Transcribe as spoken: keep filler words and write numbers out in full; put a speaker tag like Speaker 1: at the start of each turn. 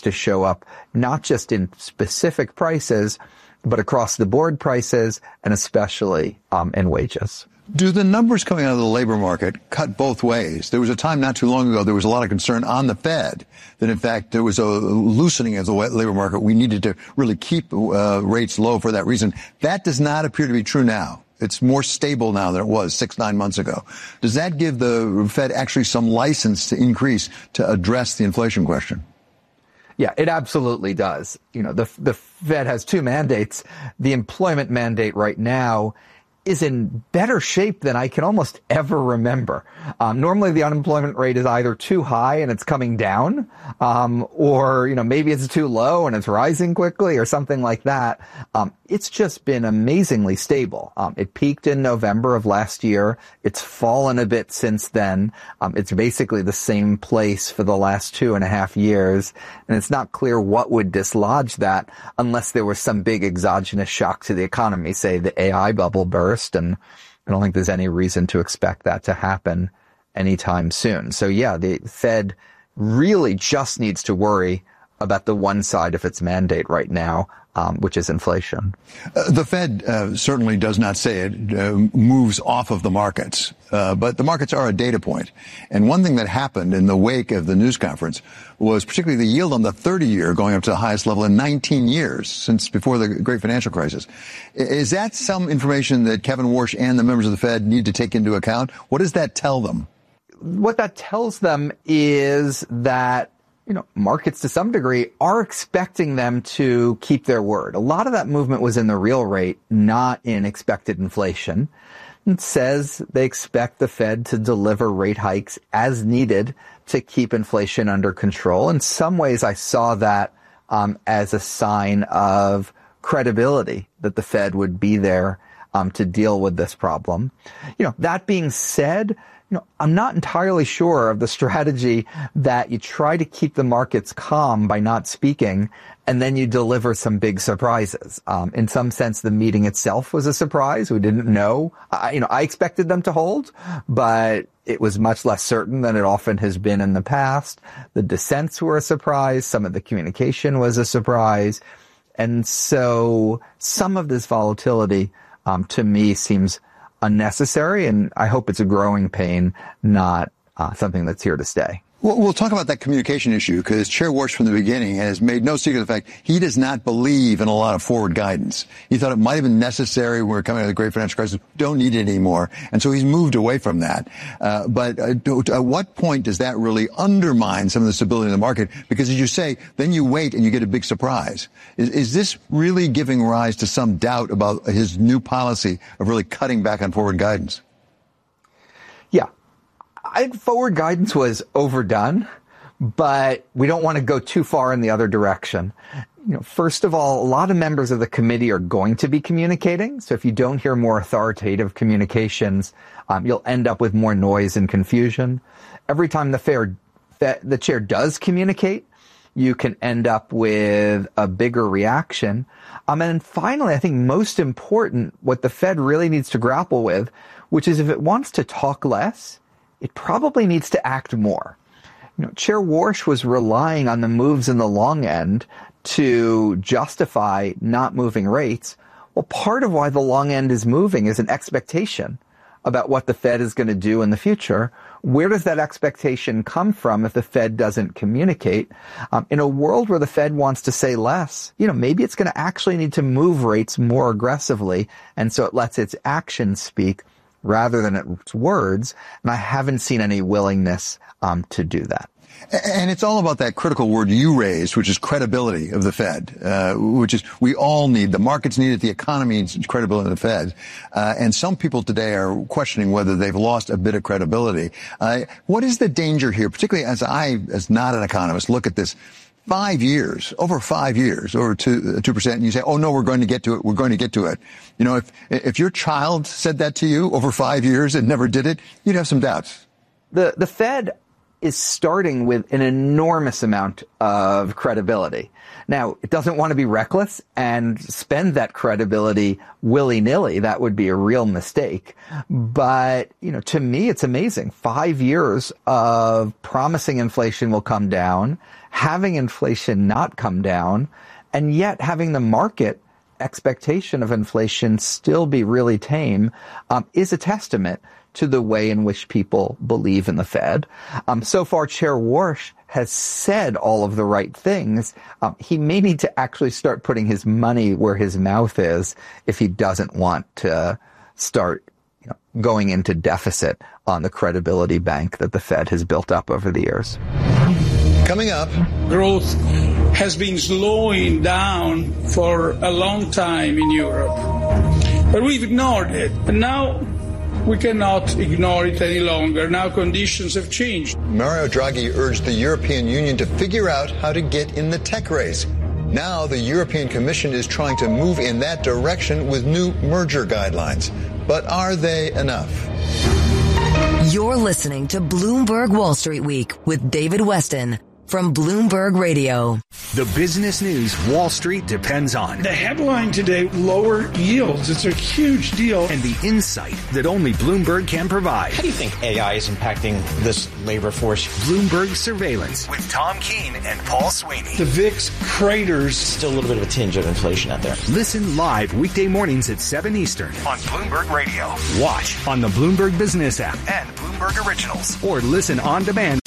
Speaker 1: to show up not just in specific prices, but across the board prices, and especially um, in wages.
Speaker 2: Do the numbers coming out of the labor market cut both ways? There was a time not too long ago, there was a lot of concern on the Fed that, in fact, there was a loosening of the labor market. We needed to really keep uh, rates low for that reason. That does not appear to be true now. It's more stable now than it was six, nine months ago. Does that give the Fed actually some license to increase to address the inflation question?
Speaker 1: Yeah, it absolutely does. You know, the the Fed has two mandates. The employment mandate right now is in better shape than I can almost ever remember. Um, normally the unemployment rate is either too high and it's coming down, um, or, you know, maybe it's too low and it's rising quickly or something like that. Um, it's just been amazingly stable. Um, it peaked in November of last year. It's fallen a bit since then. Um, it's basically the same place for the last two and a half years. And it's not clear what would dislodge that unless there was some big exogenous shock to the economy, say the A I bubble burst. And I don't think there's any reason to expect that to happen anytime soon. So yeah, the Fed really just needs to worry about the one side of its mandate right now, um, which is inflation.
Speaker 2: Uh, the Fed uh, certainly does not say it uh, moves off of the markets, uh, but the markets are a data point. And one thing that happened in the wake of the news conference was particularly the yield on the thirty-year going up to the highest level in nineteen years since before the great financial crisis. Is that some information that Kevin Warsh and the members of the Fed need to take into account? What does that tell them?
Speaker 1: What that tells them is that, you know, markets to some degree are expecting them to keep their word. A lot of that movement was in the real rate, not in expected inflation. It says they expect the Fed to deliver rate hikes as needed to keep inflation under control. In some ways, I saw that um, as a sign of credibility that the Fed would be there um, to deal with this problem. You know, that being said, you know, I'm not entirely sure of the strategy that you try to keep the markets calm by not speaking, and then you deliver some big surprises. Um, in some sense, the meeting itself was a surprise. We didn't know. I, you know, I expected them to hold, but it was much less certain than it often has been in the past. The dissents were a surprise. Some of the communication was a surprise. And so some of this volatility, um, to me, seems unnecessary, and I hope it's a growing pain, not uh, something that's here to stay.
Speaker 2: Well, we'll talk about that communication issue, because Chair Warsh from the beginning has made no secret of the fact he does not believe in a lot of forward guidance. He thought it might have been necessary when we were coming out of the great financial crisis. We don't need it anymore. And so he's moved away from that. Uh, but uh, at what point does that really undermine some of the stability in the market? Because as you say, then you wait and you get a big surprise. Is, is this really giving rise to some doubt about his new policy of really cutting back on forward guidance?
Speaker 1: Yeah. I, forward guidance was overdone, but we don't want to go too far in the other direction. You know, first of all, a lot of members of the committee are going to be communicating. So if you don't hear more authoritative communications, um, you'll end up with more noise and confusion. Every time the, fair, the chair does communicate, you can end up with a bigger reaction. Um, and finally, I think most important, what the Fed really needs to grapple with, which is if it wants to talk less, it probably needs to act more. You know, Chair Warsh was relying on the moves in the long end to justify not moving rates. Well, part of why the long end is moving is an expectation about what the Fed is going to do in the future. Where does that expectation come from if the Fed doesn't communicate? Um, in a world where the Fed wants to say less, you know, maybe it's going to actually need to move rates more aggressively, and so it lets its actions speak rather than its words, and I haven't seen any willingness um, to do that.
Speaker 2: And it's all about that critical word you raised, which is credibility of the Fed, uh, which is we all need. The markets need it. The economy needs credibility of the Fed. Uh, and some people today are questioning whether they've lost a bit of credibility. Uh, what is the danger here, particularly as I, as not an economist, look at this? Five years, over five years, over two, two percent, and you say, oh no, we're going to get to it, we're going to get to it. You know, if, if your child said that to you over five years and never did it, you'd have some doubts.
Speaker 1: The, the Fed is starting with an enormous amount of credibility. Now, it doesn't want to be reckless and spend that credibility willy-nilly. That would be a real mistake. But, you know, to me, it's amazing. Five years of promising inflation will come down, having inflation not come down, and yet having the market expectation of inflation still be really tame um, is a testament to the way in which people believe in the Fed. Um, so far, Chair Warsh has said all of the right things. Um, he may need to actually start putting his money where his mouth is if he doesn't want to start you know, going into deficit on the credibility bank that the Fed has built up over the years.
Speaker 2: Coming up,
Speaker 3: growth has been slowing down for a long time in Europe, but we've ignored it. And now we cannot ignore it any longer. Now conditions have changed.
Speaker 2: Mario Draghi urged the European Union to figure out how to get in the tech race. Now the European Commission is trying to move in that direction with new merger guidelines. But are they enough?
Speaker 4: You're listening to Bloomberg Wall Street Week with David Weston from Bloomberg Radio.
Speaker 5: The business news Wall Street depends on.
Speaker 3: The headline today, lower yields. It's a huge deal.
Speaker 5: And the insight that only Bloomberg can provide.
Speaker 6: How do you think A I is impacting this labor force?
Speaker 5: Bloomberg Surveillance with Tom Keene and Paul Sweeney.
Speaker 3: The V I X craters.
Speaker 6: Still a little bit of a tinge of inflation out there.
Speaker 5: Listen live weekday mornings at seven Eastern on Bloomberg Radio. Watch on the Bloomberg Business app and Bloomberg Originals. Or listen on demand